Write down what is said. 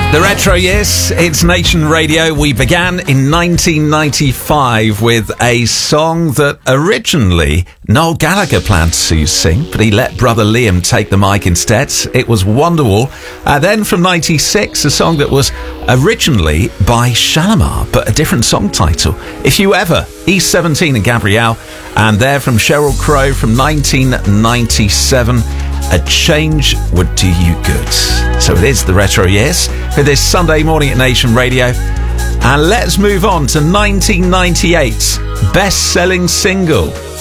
The Retro Years, it's Nation Radio. We began in 1995 with a song that originally Noel Gallagher planned to sing, but he let brother Liam take the mic instead. It was Wonderwall. Then from 96, a song that was originally by Shalimar, but a different song title. If You Ever, East 17 and Gabrielle. And there from Sheryl Crow from 1997, A Change Would Do You Good. So it is the Retro Years for this Sunday morning at Nation Radio. And let's move on to 1998's best-selling single.